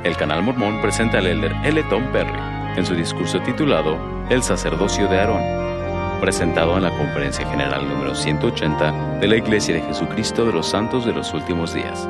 El Canal Mormón presenta al elder L. Tom Perry en su discurso titulado El sacerdocio de Aarón, presentado en la Conferencia General número 180 de la Iglesia de Jesucristo de los Santos de los Últimos Días.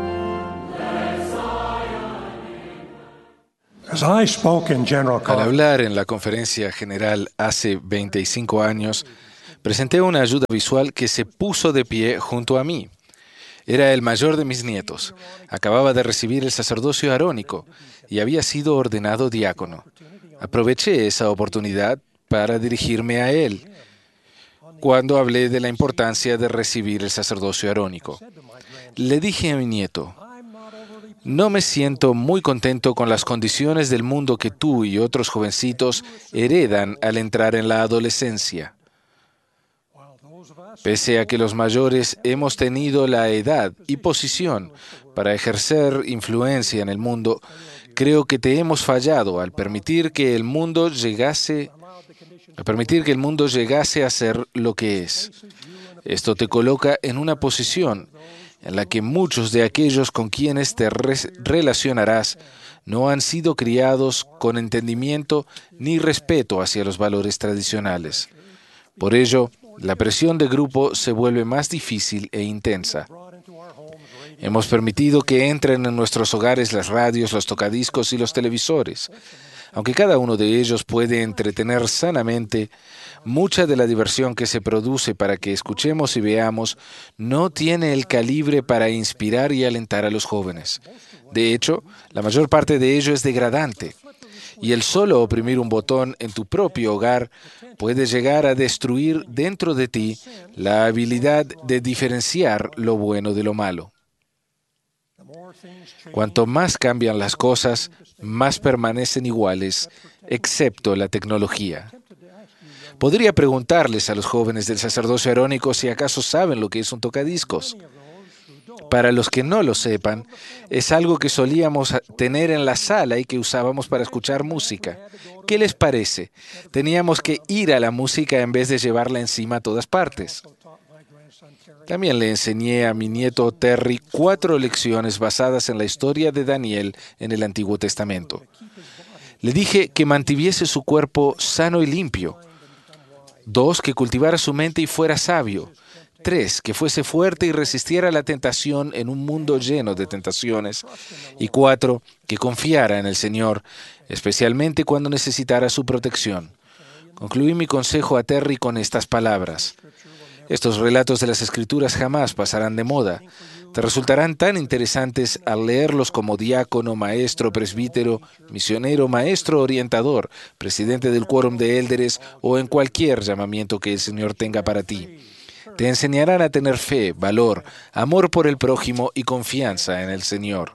Al hablar en la Conferencia General hace 25 años, presenté una ayuda visual que se puso de pie junto a mí. Era el mayor de mis nietos. Acababa de recibir el sacerdocio arónico y había sido ordenado diácono. Aproveché esa oportunidad para dirigirme a él cuando hablé de la importancia de recibir el sacerdocio arónico. Le dije a mi nieto: no me siento muy contento con las condiciones del mundo que tú y otros jovencitos heredan al entrar en la adolescencia. Pese a que los mayores hemos tenido la edad y posición para ejercer influencia en el mundo, creo que te hemos fallado al permitir que el mundo llegase a ser lo que es. Esto te coloca en una posición en la que muchos de aquellos con quienes te relacionarás no han sido criados con entendimiento ni respeto hacia los valores tradicionales. Por ello, la presión de grupo se vuelve más difícil e intensa. Hemos permitido que entren en nuestros hogares las radios, los tocadiscos y los televisores. Aunque cada uno de ellos puede entretener sanamente, mucha de la diversión que se produce para que escuchemos y veamos no tiene el calibre para inspirar y alentar a los jóvenes. De hecho, la mayor parte de ello es degradante. Y el solo oprimir un botón en tu propio hogar puede llegar a destruir dentro de ti la habilidad de diferenciar lo bueno de lo malo. Cuanto más cambian las cosas, más permanecen iguales, excepto la tecnología. Podría preguntarles a los jóvenes del sacerdocio arónico si acaso saben lo que es un tocadiscos. Para los que no lo sepan, es algo que solíamos tener en la sala y que usábamos para escuchar música. ¿Qué les parece? Teníamos que ir a la música en vez de llevarla encima a todas partes. También le enseñé a mi nieto Terry 4 lecciones basadas en la historia de Daniel en el Antiguo Testamento. Le dije que mantuviese su cuerpo sano y limpio. 2, que cultivara su mente y fuera sabio. 3, que fuese fuerte y resistiera la tentación en un mundo lleno de tentaciones. Y 4, que confiara en el Señor, especialmente cuando necesitara su protección. Concluí mi consejo a Terry con estas palabras: estos relatos de las Escrituras jamás pasarán de moda. Te resultarán tan interesantes al leerlos como diácono, maestro, presbítero, misionero, maestro orientador, presidente del quórum de élderes o en cualquier llamamiento que el Señor tenga para ti. Te enseñarán a tener fe, valor, amor por el prójimo y confianza en el Señor.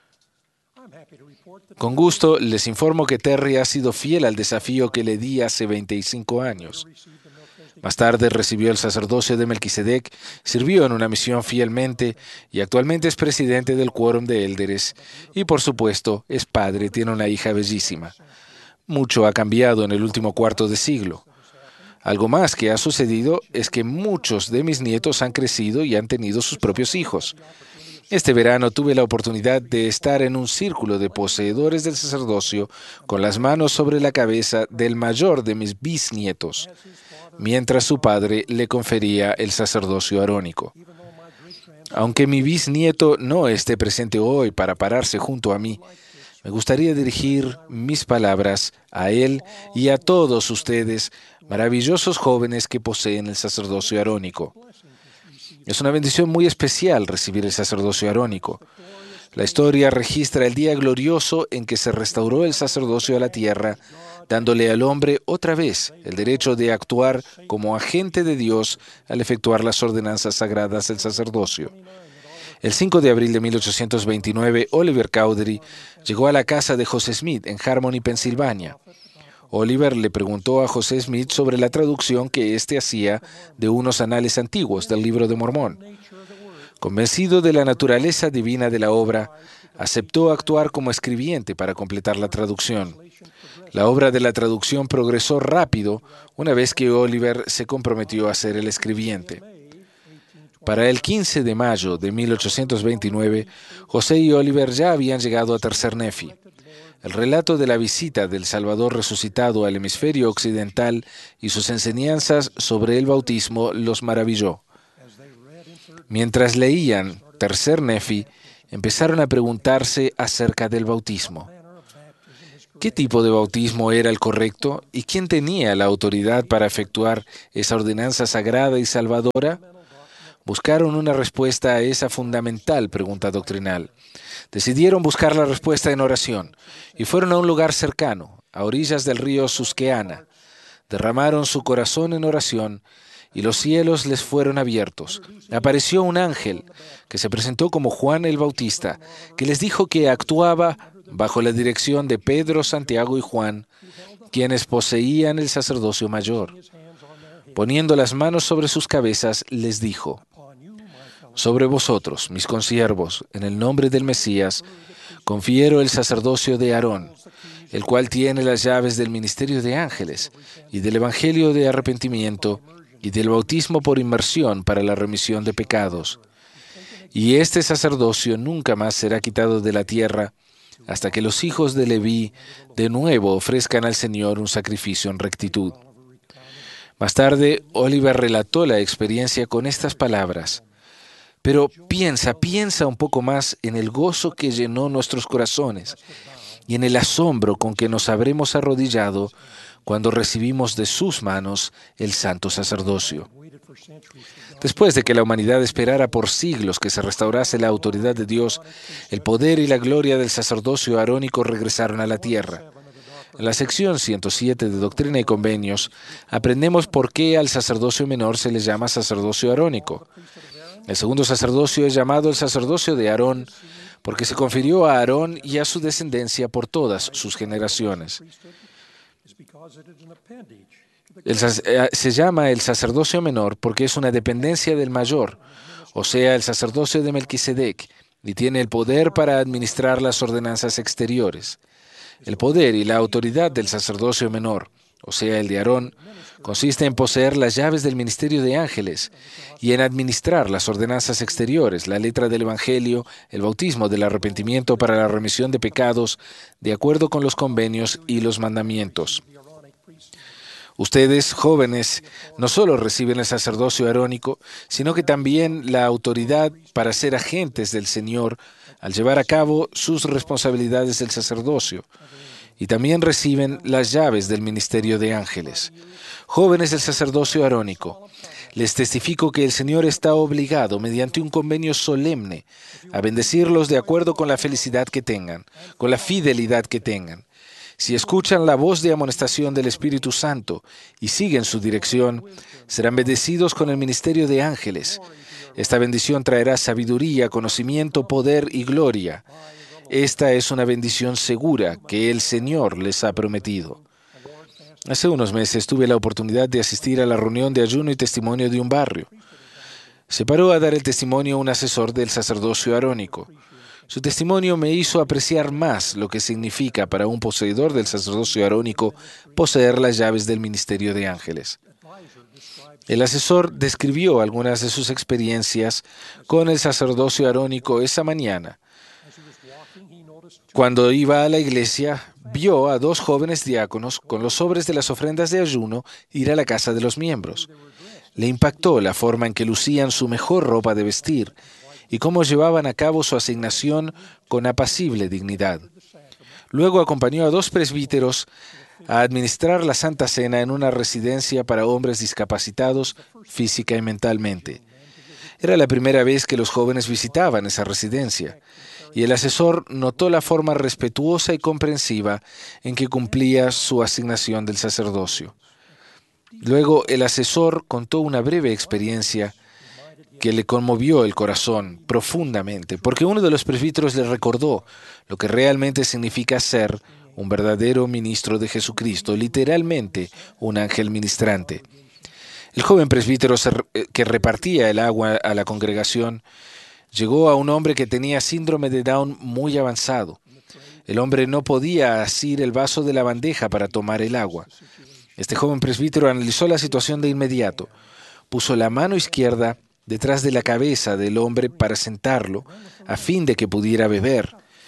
Con gusto les informo que Terry ha sido fiel al desafío que le di hace 25 años. Más tarde recibió el sacerdocio de Melquisedec, sirvió en una misión fielmente y actualmente es presidente del quórum de élderes. Y por supuesto, es padre, tiene una hija bellísima. Mucho ha cambiado en el último cuarto de siglo. Algo más que ha sucedido es que muchos de mis nietos han crecido y han tenido sus propios hijos. Este verano tuve la oportunidad de estar en un círculo de poseedores del sacerdocio con las manos sobre la cabeza del mayor de mis bisnietos, mientras su padre le confería el sacerdocio arónico. Aunque mi bisnieto no esté presente hoy para pararse junto a mí, me gustaría dirigir mis palabras a él y a todos ustedes, maravillosos jóvenes que poseen el sacerdocio arónico. Es una bendición muy especial recibir el sacerdocio arónico. La historia registra el día glorioso en que se restauró el sacerdocio a la tierra, dándole al hombre otra vez el derecho de actuar como agente de Dios al efectuar las ordenanzas sagradas del sacerdocio. El 5 de abril de 1829, Oliver Cowdery llegó a la casa de José Smith en Harmony, Pensilvania. Oliver le preguntó a José Smith sobre la traducción que éste hacía de unos anales antiguos del Libro de Mormón. Convencido de la naturaleza divina de la obra, aceptó actuar como escribiente para completar la traducción. La obra de la traducción progresó rápido una vez que Oliver se comprometió a ser el escribiente. Para el 15 de mayo de 1829, José y Oliver ya habían llegado a Tercer Nefi. El relato de la visita del Salvador resucitado al hemisferio occidental y sus enseñanzas sobre el bautismo los maravilló. Mientras leían Tercer Nefi, empezaron a preguntarse acerca del bautismo. ¿Qué tipo de bautismo era el correcto y quién tenía la autoridad para efectuar esa ordenanza sagrada y salvadora? Buscaron una respuesta a esa fundamental pregunta doctrinal. Decidieron buscar la respuesta en oración y fueron a un lugar cercano, a orillas del río Susquehanna. Derramaron su corazón en oración y los cielos les fueron abiertos. Apareció un ángel que se presentó como Juan el Bautista, que les dijo que actuaba bajo la dirección de Pedro, Santiago y Juan, quienes poseían el sacerdocio mayor. Poniendo las manos sobre sus cabezas, les dijo: sobre vosotros, mis consiervos, en el nombre del Mesías, confiero el sacerdocio de Aarón, el cual tiene las llaves del ministerio de ángeles y del evangelio de arrepentimiento y del bautismo por inmersión para la remisión de pecados. Y este sacerdocio nunca más será quitado de la tierra hasta que los hijos de Leví de nuevo ofrezcan al Señor un sacrificio en rectitud. Más tarde, Oliver relató la experiencia con estas palabras: pero piensa un poco más en el gozo que llenó nuestros corazones y en el asombro con que nos habremos arrodillado cuando recibimos de sus manos el santo sacerdocio. Después de que la humanidad esperara por siglos que se restaurase la autoridad de Dios, el poder y la gloria del sacerdocio arónico regresaron a la tierra. En la sección 107 de Doctrina y Convenios, aprendemos por qué al sacerdocio menor se le llama sacerdocio arónico. El segundo sacerdocio es llamado el sacerdocio de Aarón porque se confirió a Aarón y a su descendencia por todas sus generaciones. Se llama el sacerdocio menor porque es una dependencia del mayor, o sea, el sacerdocio de Melquisedec, y tiene el poder para administrar las ordenanzas exteriores. El poder y la autoridad del sacerdocio menor, o sea, el de Aarón, consiste en poseer las llaves del ministerio de ángeles y en administrar las ordenanzas exteriores, la letra del Evangelio, el bautismo del arrepentimiento para la remisión de pecados, de acuerdo con los convenios y los mandamientos. Ustedes, jóvenes, no solo reciben el sacerdocio arónico, sino que también la autoridad para ser agentes del Señor al llevar a cabo sus responsabilidades del sacerdocio. Y también reciben las llaves del ministerio de ángeles. Jóvenes del sacerdocio arónico, les testifico que el Señor está obligado, mediante un convenio solemne, a bendecirlos de acuerdo con la felicidad que tengan, con la fidelidad que tengan. Si escuchan la voz de amonestación del Espíritu Santo y siguen su dirección, serán bendecidos con el ministerio de ángeles. Esta bendición traerá sabiduría, conocimiento, poder y gloria. Esta es una bendición segura que el Señor les ha prometido. Hace unos meses tuve la oportunidad de asistir a la reunión de ayuno y testimonio de un barrio. Se paró a dar el testimonio un asesor del sacerdocio arónico. Su testimonio me hizo apreciar más lo que significa para un poseedor del sacerdocio arónico poseer las llaves del ministerio de ángeles. El asesor describió algunas de sus experiencias con el sacerdocio arónico esa mañana. Cuando iba a la iglesia, vio a dos jóvenes diáconos con los sobres de las ofrendas de ayuno ir a la casa de los miembros. Le impactó la forma en que lucían su mejor ropa de vestir y cómo llevaban a cabo su asignación con apacible dignidad. Luego acompañó a dos presbíteros a administrar la Santa Cena en una residencia para hombres discapacitados física y mentalmente. Era la primera vez que los jóvenes visitaban esa residencia, y el asesor notó la forma respetuosa y comprensiva en que cumplía su asignación del sacerdocio. Luego el asesor contó una breve experiencia que le conmovió el corazón profundamente, porque uno de los presbíteros le recordó lo que realmente significa ser un verdadero ministro de Jesucristo, literalmente un ángel ministrante. El joven presbítero que repartía el agua a la congregación llegó a un hombre que tenía síndrome de Down muy avanzado. El hombre no podía asir el vaso de la bandeja para tomar el agua. Este joven presbítero analizó la situación de inmediato. Puso la mano izquierda detrás de la cabeza del hombre para sentarlo, a fin de que pudiera beber.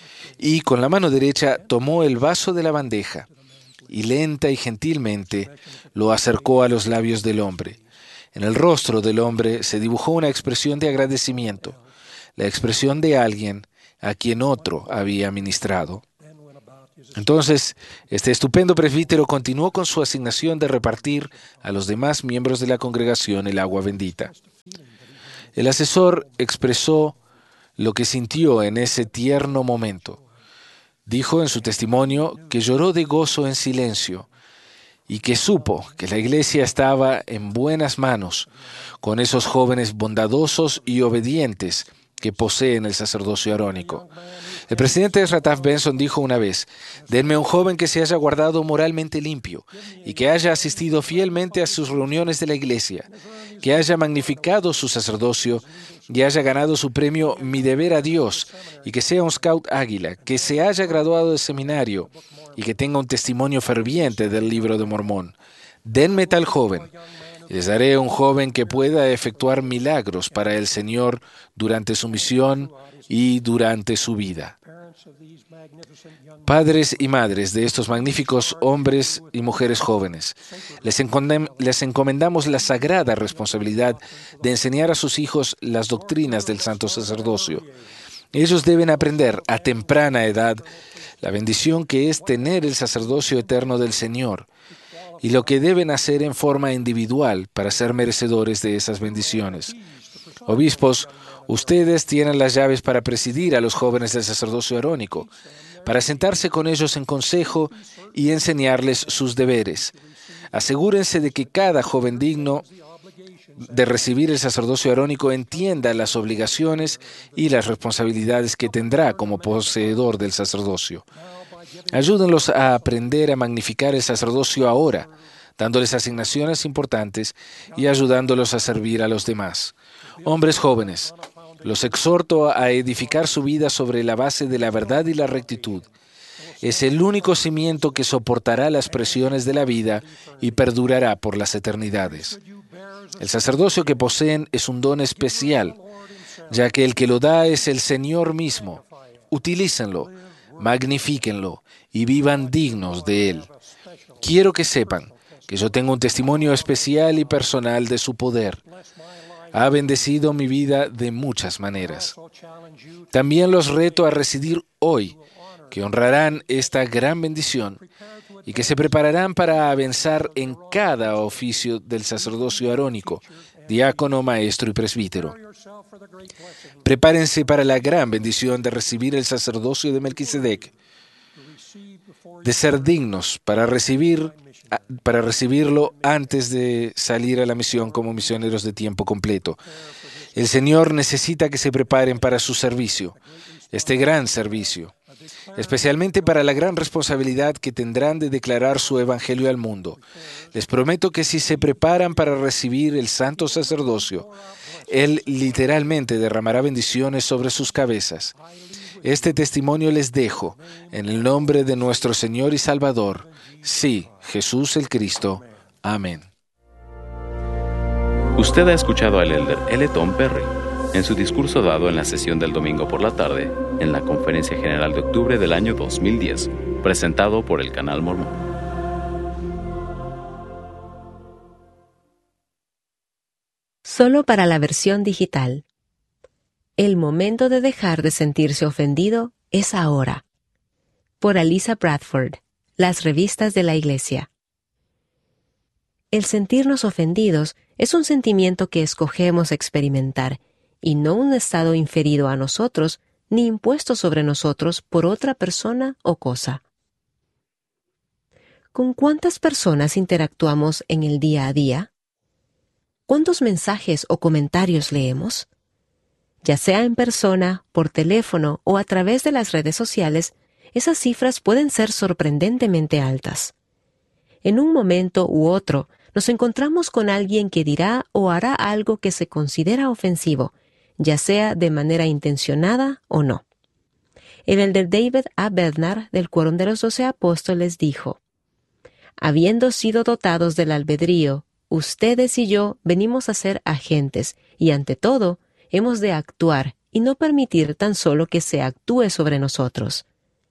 y con la mano derecha tomó el vaso de la bandeja y lenta y gentilmente lo acercó a los labios del hombre. En el rostro del hombre se dibujó una expresión de agradecimiento, la expresión de alguien a quien otro había ministrado. Entonces, este estupendo presbítero continuó con su asignación de repartir a los demás miembros de la congregación el agua bendita. El asesor expresó lo que sintió en ese tierno momento. Dijo en su testimonio que lloró de gozo en silencio y que supo que la iglesia estaba en buenas manos con esos jóvenes bondadosos y obedientes que poseen el sacerdocio arónico. El presidente Ezra Taft Benson dijo una vez: «Denme un joven que se haya guardado moralmente limpio y que haya asistido fielmente a sus reuniones de la iglesia, que haya magnificado su sacerdocio y haya ganado su premio Mi Deber a Dios, y que sea un scout águila, que se haya graduado de seminario y que tenga un testimonio ferviente del Libro de Mormón. Denme tal joven. Les daré un joven que pueda efectuar milagros para el Señor durante su misión y durante su vida». Padres y madres de estos magníficos hombres y mujeres jóvenes, les encomendamos la sagrada responsabilidad de enseñar a sus hijos las doctrinas del santo sacerdocio. Ellos deben aprender a temprana edad la bendición que es tener el sacerdocio eterno del Señor y lo que deben hacer en forma individual para ser merecedores de esas bendiciones. Obispos, ustedes tienen las llaves para presidir a los jóvenes del sacerdocio arónico, para sentarse con ellos en consejo y enseñarles sus deberes. Asegúrense de que cada joven digno de recibir el sacerdocio arónico entienda las obligaciones y las responsabilidades que tendrá como poseedor del sacerdocio. Ayúdenlos a aprender a magnificar el sacerdocio ahora, dándoles asignaciones importantes y ayudándolos a servir a los demás. Hombres jóvenes, los exhorto a edificar su vida sobre la base de la verdad y la rectitud. Es el único cimiento que soportará las presiones de la vida y perdurará por las eternidades. El sacerdocio que poseen es un don especial, ya que el que lo da es el Señor mismo. Utilícenlo, magnifíquenlo y vivan dignos de él. Quiero que sepan que yo tengo un testimonio especial y personal de su poder. Ha bendecido mi vida de muchas maneras. También los reto a residir hoy, que honrarán esta gran bendición y que se prepararán para avanzar en cada oficio del sacerdocio arónico, diácono, maestro y presbítero. Prepárense para la gran bendición de recibir el sacerdocio de Melquisedec, de ser dignos para recibirlo antes de salir a la misión como misioneros de tiempo completo. El Señor necesita que se preparen para su servicio, este gran servicio, especialmente para la gran responsabilidad que tendrán de declarar su evangelio al mundo. Les prometo que si se preparan para recibir el santo sacerdocio, Él literalmente derramará bendiciones sobre sus cabezas. Este testimonio les dejo en el nombre de nuestro Señor y Salvador, sí, Jesús el Cristo. Amén. Usted ha escuchado al elder L. Tom Perry en su discurso dado en la sesión del domingo por la tarde en la Conferencia General de octubre del año 2010, presentado por el Canal Mormón. Solo para la versión digital. El momento de dejar de sentirse ofendido es ahora. Por Aliza Bradford, Las revistas de la Iglesia. El sentirnos ofendidos es un sentimiento que escogemos experimentar y no un estado inferido a nosotros ni impuesto sobre nosotros por otra persona o cosa. ¿Con cuántas personas interactuamos en el día a día? ¿Cuántos mensajes o comentarios leemos? Ya sea en persona, por teléfono o a través de las redes sociales, esas cifras pueden ser sorprendentemente altas. En un momento u otro, nos encontramos con alguien que dirá o hará algo que se considera ofensivo, ya sea de manera intencionada o no. El elder David A. Bednar, del Quórum de los 12 Apóstoles, dijo: «Habiendo sido dotados del albedrío, ustedes y yo venimos a ser agentes y, ante todo, hemos de actuar y no permitir tan solo que se actúe sobre nosotros.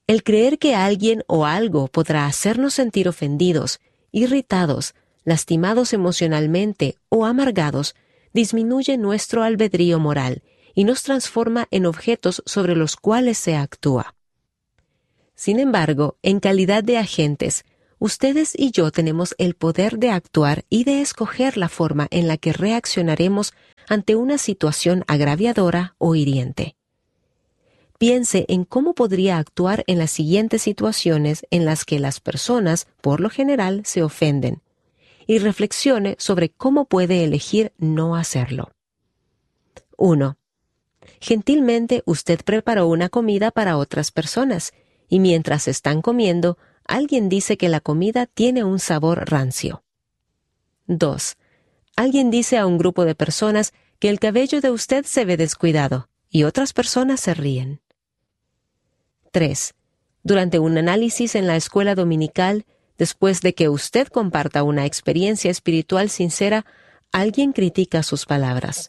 El creer que alguien o algo podrá hacernos sentir ofendidos, irritados, lastimados emocionalmente o amargados disminuye nuestro albedrío moral y nos transforma en objetos sobre los cuales se actúa. Sin embargo, en calidad de agentes, ustedes y yo tenemos el poder de actuar y de escoger la forma en la que reaccionaremos ante una situación agraviadora o hiriente. Piense en cómo podría actuar en las siguientes situaciones en las que las personas, por lo general, se ofenden, y reflexione sobre cómo puede elegir no hacerlo. 1. Gentilmente usted preparó una comida para otras personas, y mientras están comiendo, alguien dice que la comida tiene un sabor rancio. 2. Alguien dice a un grupo de personas que el cabello de usted se ve descuidado, y otras personas se ríen. 3. Durante un análisis en la escuela dominical, después de que usted comparta una experiencia espiritual sincera, alguien critica sus palabras.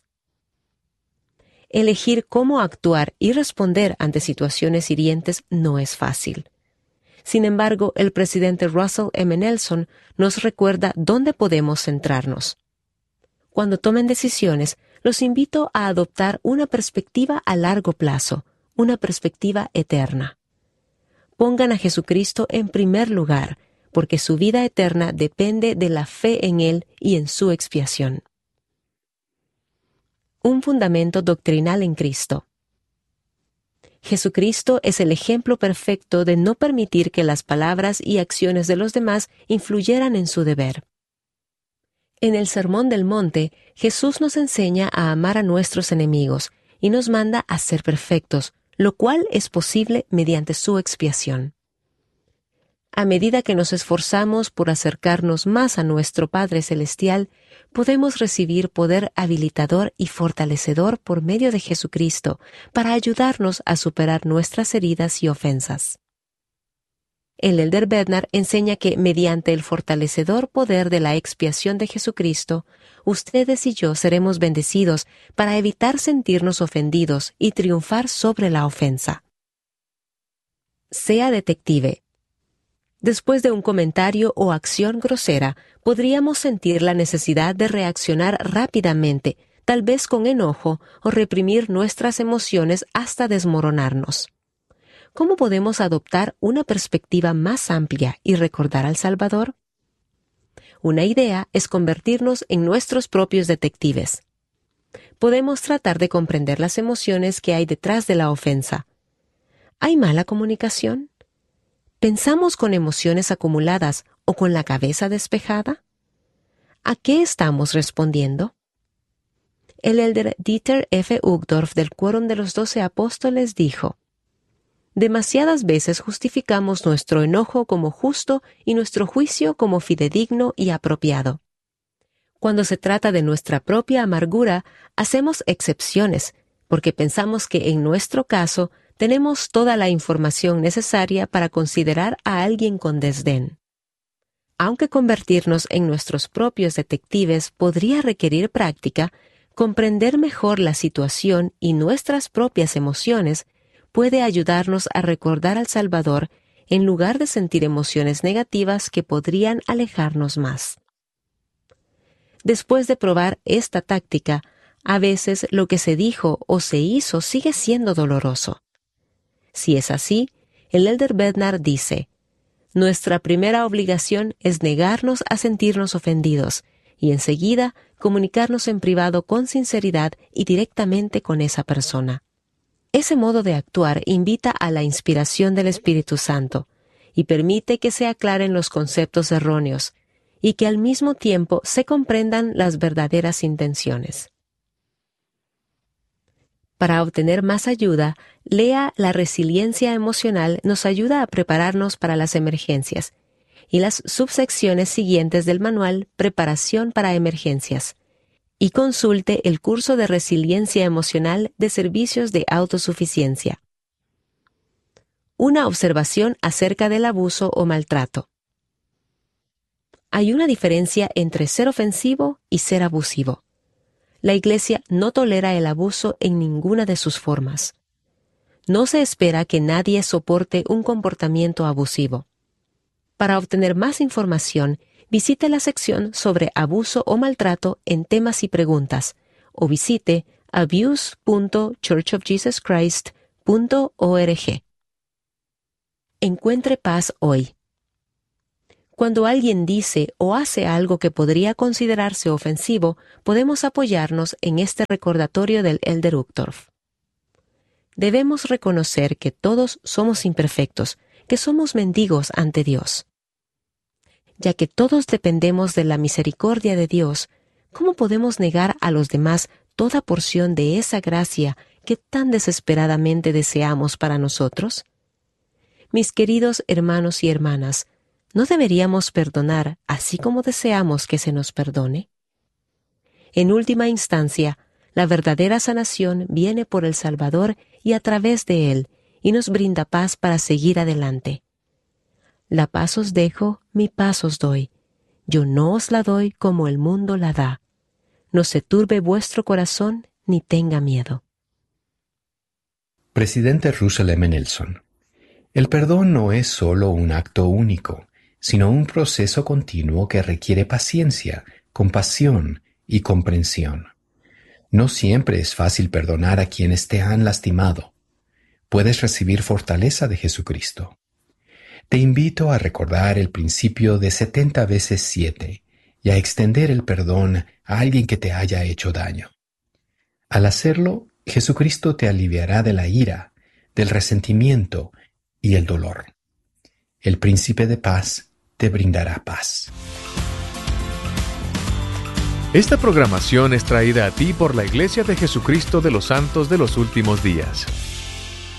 Elegir cómo actuar y responder ante situaciones hirientes no es fácil. Sin embargo, el presidente Russell M. Nelson nos recuerda dónde podemos centrarnos. Cuando tomen decisiones, los invito a adoptar una perspectiva a largo plazo, una perspectiva eterna. Pongan a Jesucristo en primer lugar, porque su vida eterna depende de la fe en Él y en su expiación. Un fundamento doctrinal en Cristo. Jesucristo es el ejemplo perfecto de no permitir que las palabras y acciones de los demás influyeran en su deber. En el Sermón del Monte, Jesús nos enseña a amar a nuestros enemigos y nos manda a ser perfectos, lo cual es posible mediante su expiación. A medida que nos esforzamos por acercarnos más a nuestro Padre Celestial, podemos recibir poder habilitador y fortalecedor por medio de Jesucristo para ayudarnos a superar nuestras heridas y ofensas. El Elder Bednar enseña que mediante el fortalecedor poder de la expiación de Jesucristo, ustedes y yo seremos bendecidos para evitar sentirnos ofendidos y triunfar sobre la ofensa. Sea detective. Después de un comentario o acción grosera, podríamos sentir la necesidad de reaccionar rápidamente, tal vez con enojo, o reprimir nuestras emociones hasta desmoronarnos. ¿Cómo podemos adoptar una perspectiva más amplia y recordar al Salvador? Una idea es convertirnos en nuestros propios detectives. Podemos tratar de comprender las emociones que hay detrás de la ofensa. ¿Hay mala comunicación? ¿Pensamos con emociones acumuladas o con la cabeza despejada? ¿A qué estamos respondiendo? El elder Dieter F. Uchtdorf del Quórum de los 12 Apóstoles dijo: demasiadas veces justificamos nuestro enojo como justo y nuestro juicio como fidedigno y apropiado. Cuando se trata de nuestra propia amargura, hacemos excepciones, porque pensamos que en nuestro caso tenemos toda la información necesaria para considerar a alguien con desdén. Aunque convertirnos en nuestros propios detectives podría requerir práctica, comprender mejor la situación y nuestras propias emociones puede ayudarnos a recordar al Salvador en lugar de sentir emociones negativas que podrían alejarnos más. Después de probar esta táctica, a veces lo que se dijo o se hizo sigue siendo doloroso. Si es así, el elder Bednar dice: nuestra primera obligación es negarnos a sentirnos ofendidos y enseguida comunicarnos en privado con sinceridad y directamente con esa persona. Ese modo de actuar invita a la inspiración del Espíritu Santo y permite que se aclaren los conceptos erróneos y que al mismo tiempo se comprendan las verdaderas intenciones. Para obtener más ayuda, lea La resiliencia emocional nos ayuda a prepararnos para las emergencias y las subsecciones siguientes del manual Preparación para emergencias, y consulte el curso de resiliencia emocional de servicios de autosuficiencia. Una observación acerca del abuso o maltrato. Hay una diferencia entre ser ofensivo y ser abusivo. La Iglesia no tolera el abuso en ninguna de sus formas. No se espera que nadie soporte un comportamiento abusivo. Para obtener más información, visite la sección sobre abuso o maltrato en temas y preguntas o visite abuse.churchofjesuschrist.org. Encuentre paz hoy. Cuando alguien dice o hace algo que podría considerarse ofensivo, podemos apoyarnos en este recordatorio del Elder Uchtdorf. Debemos reconocer que todos somos imperfectos, que somos mendigos ante Dios. Ya que todos dependemos de la misericordia de Dios, ¿cómo podemos negar a los demás toda porción de esa gracia que tan desesperadamente deseamos para nosotros? Mis queridos hermanos y hermanas, ¿no deberíamos perdonar así como deseamos que se nos perdone? En última instancia, la verdadera sanación viene por el Salvador y a través de Él, y nos brinda paz para seguir adelante. La paz os dejo, mi paz os doy. Yo no os la doy como el mundo la da. No se turbe vuestro corazón ni tenga miedo. Presidente Russell M. Nelson. El perdón no es solo un acto único, sino un proceso continuo que requiere paciencia, compasión y comprensión. No siempre es fácil perdonar a quienes te han lastimado. Puedes recibir fortaleza de Jesucristo. Te invito a recordar el principio de 70 veces 7 y a extender el perdón a alguien que te haya hecho daño. Al hacerlo, Jesucristo te aliviará de la ira, del resentimiento y el dolor. El Príncipe de Paz te brindará paz. Esta programación es traída a ti por la Iglesia de Jesucristo de los Santos de los Últimos Días.